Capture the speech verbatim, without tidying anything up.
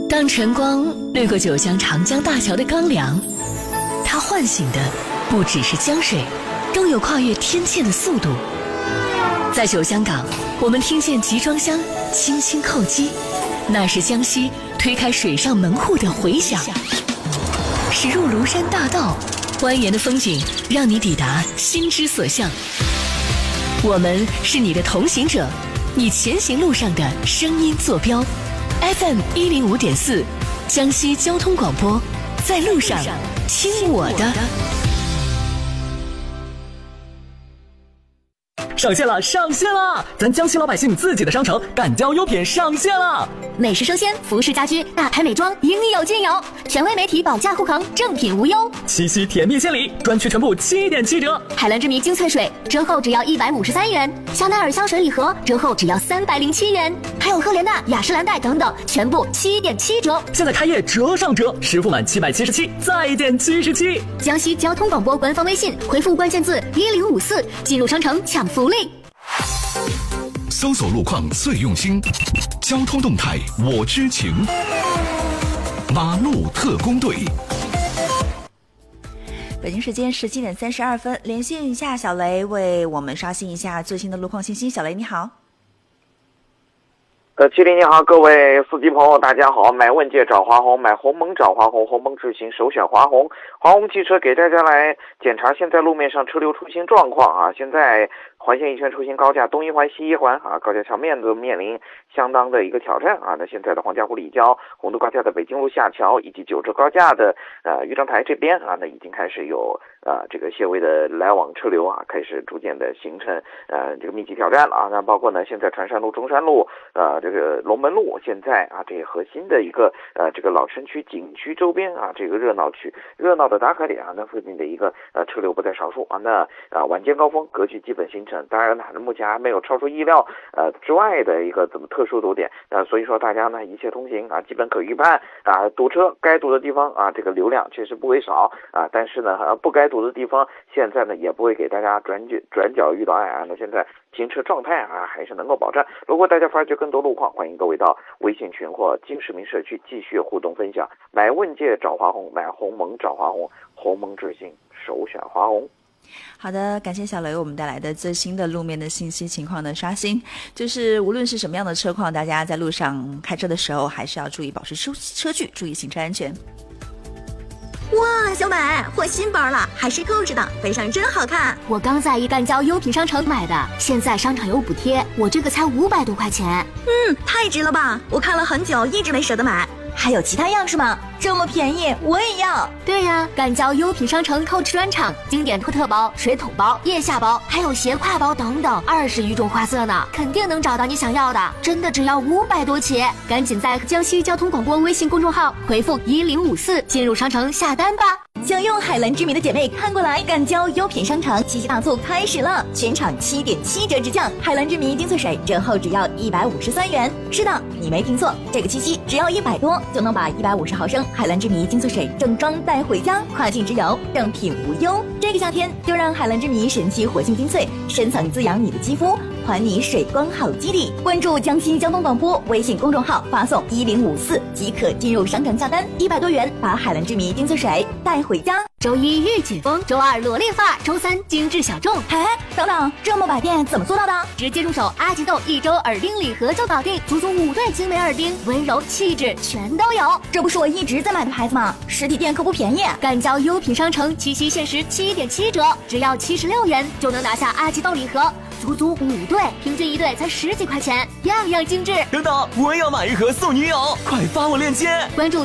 当晨光掠过九江长江大桥的钢梁，它唤醒的不只是江水，更有跨越天堑的速度。在九江港，我们听见集装箱轻轻叩击，那是江西推开水上门户的回响。驶入庐山大道，蜿蜒的风景让你抵达心之所向。我们是你的同行者，你前行路上的声音坐标。F M 一零五点四，江西交通广播，在路上听我的。 上线了，上线了！咱江西老百姓自己的商城敢交优品上线了， 美食生鲜、服饰家居、大牌美妆，应有尽有。权威媒体保驾护航，正品无忧。 七夕甜蜜献礼，专区全部七点七折。 海蓝之谜精粹水折后只要一百五十三元，香奈儿香水礼盒折后只要三百零七元，还有赫莲娜、雅诗兰黛等等，全部七点七折。 现在开业折上折，实付满七百七十七，再减七十七。 江西交通广播官方微信回复关键字一零五四，进入商城抢福利。 搜索路况最用心，交通动态我知情。马路特工队。 北京时间十七点三十二分，连线一下小雷，为我们刷新一下最新的路况信息。小雷你好。 呃，麒麟你好，各位司机朋友大家好。买问界找华虹，买鸿蒙找华虹，鸿蒙智行首选华虹。华虹汽车给大家来检查现在路面上车流出行状况啊。现在环线一圈出行高架东一环西一环啊，高架桥面都面临相当的一个挑战啊。那现在的黄家湖立交、红渡高架的北京路下桥以及九浙高架的呃豫章台这边啊，那已经开始有呃这个些微的来往车流啊，开始逐渐的形成呃这个密集挑战了啊。那包括呢，现在船山路、中山路呃这个龙门路，现在啊这核心的一个呃这个老城区景区周边啊，这个热闹区热闹的打卡点啊，那附近的一个呃车流不在少数啊。那啊晚间高峰格局基本形成。当然呢，目前还没有超出意料呃之外的一个怎么特殊堵点啊、呃，所以说大家呢一切通行啊，基本可预判啊，堵车该堵的地方啊，这个流量确实不会少啊，但是呢、啊、不该堵的地方，现在呢也不会给大家转角转角遇到爱啊。那现在行车状态啊还是能够保障。如果大家发掘更多路况，欢迎各位到微信群或金市民社区继续互动分享。买问界找华虹，买鸿蒙找华虹，鸿蒙智行首选华虹。 好的，感谢小雷为我们带来的最新的路面的信息情况的刷新。就是无论是什么样的车况，大家在路上开车的时候还是要注意保持车车距，注意行车安全。 哇，小美换新包了，还是购置的，背上真好看。 我刚在一干交优品商城买的，现在商场有补贴，我这个才五百多块钱。 嗯，太值了吧！我看了很久，一直没舍得买。还有其他样式吗？这么便宜，我也要。 对呀，干交优品商城购置专场，经典托特包、水桶包、腋下包，还有斜挎包等等，二十余种花色呢，肯定能找到你想要的。真的只要五百多起，赶紧在江西交通广播微信公众号回复一零五四进入商城下单吧。 想用海蓝之谜的姐妹看过来，干交优品商城七夕大促开始了，全场七点七折直降，海蓝之谜精粹水折后只要一百五十三元。是的，你没听错，这个七夕只要一百多就能把一百五十毫升海蓝之谜精粹水正装带回家，跨境直邮，正品无忧。这个夏天就让海蓝之谜神奇活性精粹深层滋养你的肌肤，还你水光好基底。关注江西交通广播微信公众号，发送一零五四即可进入商城下单，一百多元把海蓝之谜精粹水带回家。 周一御姐风，周二萝莉发，周三精致小众。 哎，等等，这么百变怎么做到的？ 直接入手阿吉豆一周耳钉礼盒就搞定，足足五对精美耳钉，温柔气质全都有。 这不是我一直在买的牌子吗？实体店可不便宜。 干交优品商城七夕限时七点七折，只要七十六元就能拿下阿吉豆礼盒，足足五对，平均一对才十几块钱，样样精致。 等等，我也要买一盒送女友，快发我链接。 关注